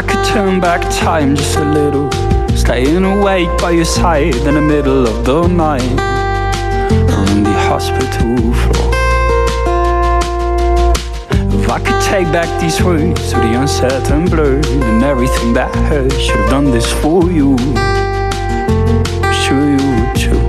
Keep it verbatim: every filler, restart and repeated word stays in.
I could turn back time just a little, staying awake by your side in the middle of the night, on the hospital floor. If I could take back these words to the uncertain blur, and everything that hurt, should have done this for you. I'm sure you would